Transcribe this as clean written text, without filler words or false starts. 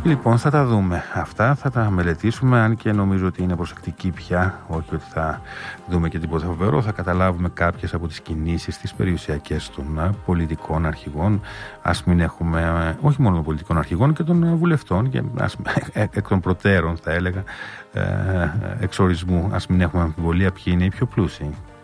Λοιπόν, θα τα δούμε αυτά, θα τα μελετήσουμε, αν και νομίζω ότι είναι προσεκτική πια, όχι ότι θα δούμε και τίποτα φοβερό, θα καταλάβουμε κάποιες από τις κινήσεις, τις περιουσιακές των πολιτικών αρχηγών, ας μην έχουμε, όχι μόνο των πολιτικών αρχηγών και των βουλευτών, και εκ των προτέρων θα έλεγα, εξορισμού, ας μην έχουμε αμφιβολία ποιοι είναι οι πιο πλούσιοι.